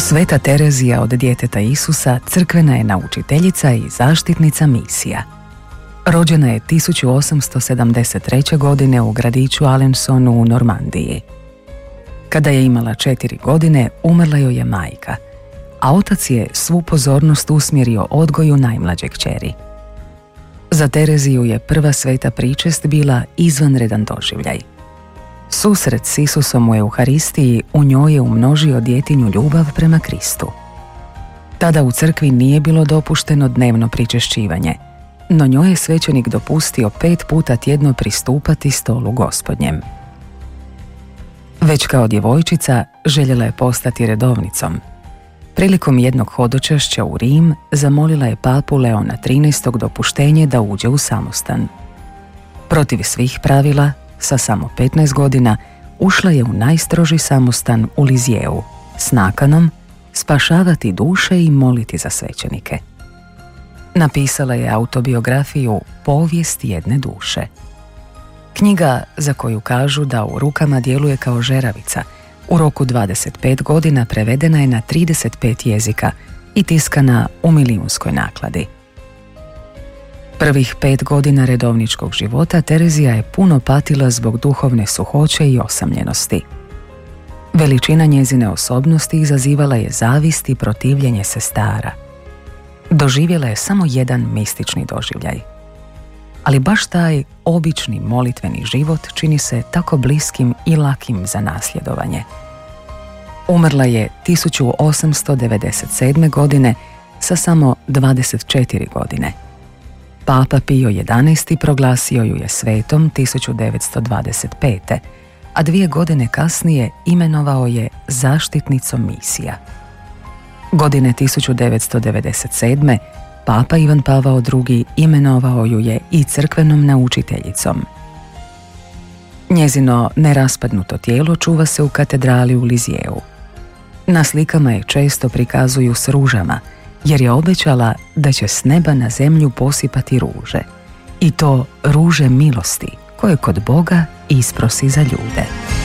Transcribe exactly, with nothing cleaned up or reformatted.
Sveta Terezija od djeteta Isusa crkvena je naučiteljica i zaštitnica misija. Rođena je tisuću osamsto sedamdeset treće. godine u gradiću Alensonu u Normandiji. Kada je imala četiri godine, umrla joj je majka, a otac je svu pozornost usmjerio odgoju najmlađe kćeri. Za Tereziju je prva sveta pričest bila izvanredan doživljaj. Susret s Isusom u Euharistiji u njoj je umnožio djetinju ljubav prema Kristu. Tada u crkvi nije bilo dopušteno dnevno pričešćivanje, no njoj je svećenik dopustio pet puta tjedno pristupati stolu Gospodnjem. Već kao djevojčica željela je postati redovnicom. Prilikom jednog hodočašća u Rim zamolila je papu Leona trinaestog dopuštenje da uđe u samostan. Protiv svih pravila, sa samo petnaest godina, ušla je u najstroži samostan u Lizjeu s nakanom spašavati duše i moliti za svećenike. Napisala je autobiografiju Povijest jedne duše. Knjiga za koju kažu da u rukama djeluje kao žeravica, u roku dvadeset pet godina prevedena je na trideset pet jezika i tiskana u milijunskoj nakladi. Prvih pet godina redovničkog života Terezija je puno patila zbog duhovne suhoće i osamljenosti. Veličina njezine osobnosti izazivala je zavist i protivljenje sestara. Doživjela je samo jedan mistični doživljaj. Ali baš taj obični molitveni život čini se tako bliskim i lakim za nasljedovanje. Umrla je tisuću osamsto devedeset sedme. godine sa samo dvadeset četiri godine. Papa Pio jedanaesti. proglasio ju je svetom tisuću devetsto dvadeset pete. a dvije godine kasnije imenovao je zaštitnicom misija. Godine tisuću devetsto devedeset sedme. Papa Ivan Pavao drugi. imenovao ju je i crkvenom naučiteljicom. Njezino neraspadnuto tijelo čuva se u katedrali u Lizjeu. Na slikama je često prikazuju s ružama, jer je obećala da će s neba na zemlju posipati ruže. I to ruže milosti, koje kod Boga isprosi za ljude.